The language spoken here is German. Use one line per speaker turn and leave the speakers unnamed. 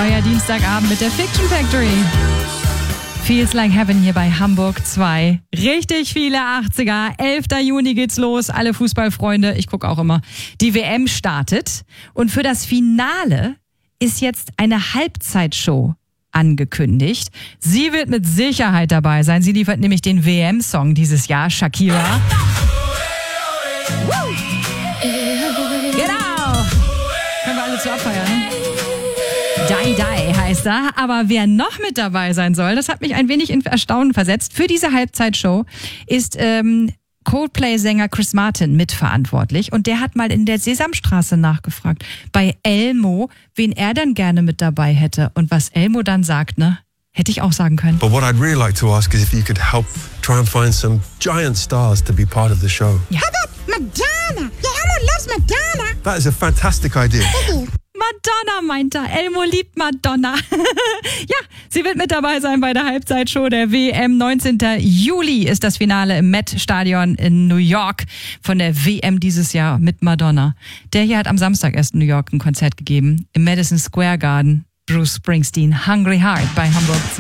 Euer Dienstagabend mit der Fiction Factory. Feels Like Heaven hier bei Hamburg 2. Richtig viele 80er. 11. Juni geht's los. Alle Fußballfreunde, ich gucke auch immer. Die WM startet. Und für das Finale ist jetzt eine Halbzeitshow angekündigt. Sie wird mit Sicherheit dabei sein. Sie liefert nämlich den WM-Song dieses Jahr, Shakira. Genau. Können wir alle zu abfeiern, ne? Die Die heißt er. Aber wer noch mit dabei sein soll, das hat mich ein wenig in Erstaunen versetzt. Für diese Halbzeitshow ist Coldplay-Sänger Chris Martin mitverantwortlich. Und der hat mal in der Sesamstraße nachgefragt bei Elmo, wen er denn gerne mit dabei hätte. Und was Elmo dann sagt, ne? Hätte ich auch sagen können.
But what I'd really like to ask is if you could help try and find some giant stars to be part of the show.
Ja.
How about Madonna? Yeah, Elmo loves Madonna.
That is a fantastic idea.
Madonna, meint er. Elmo liebt Madonna. Ja, sie wird mit dabei sein bei der Halbzeitshow der WM. 19. Juli ist das Finale im Met-Stadion in New York von der WM dieses Jahr mit Madonna. Der hier hat am Samstag erst in New York ein Konzert gegeben. Im Madison Square Garden. Bruce Springsteen, Hungry Heart bei Hamburg 2.